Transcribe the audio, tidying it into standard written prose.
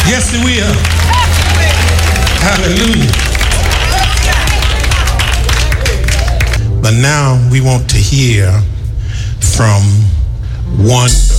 Yes, it will. Hallelujah. But now we want to hear from Wonder.